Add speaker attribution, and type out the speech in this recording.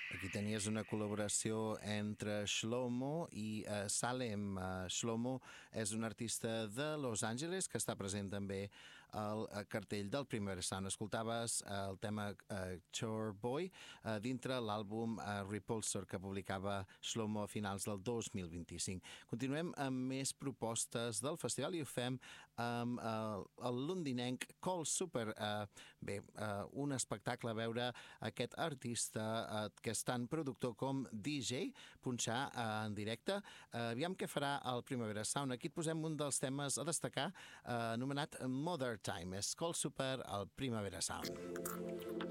Speaker 1: Aquí tenies una col·laboració entre Shlomo i Salem. Shlomo és un artista de Los Angeles que està present també al cartell del Primavera Sound. Escoltaves el tema Chore Boy dintre l'àlbum Repulsor que publicava Shlomo a finals del 2025. Continuem amb més propostes del festival i ho fem amb el londinenc Call Super. Un espectacle a veure aquest artista que és tant productor com DJ, punxar en directe. Aviam què farà el Primavera Sound. Aquí et posem un dels temes a destacar anomenat Mother Time. És Call Super al Primavera Sound.